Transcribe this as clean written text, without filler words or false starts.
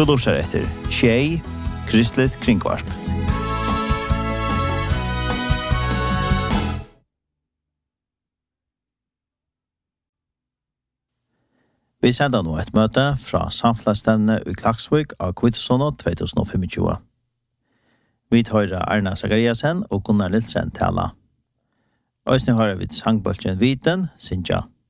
Du lurer etter Tjej, Kristligt Kringvarp. Vi sender nå et møte fra samfunnsstevne i Klaksvik av Kvitesånå 2025. Vi tar Arna Zachariasen og Gunnar Lilsen tala. Øyne hører vi sangbølgen Viten, Sintja.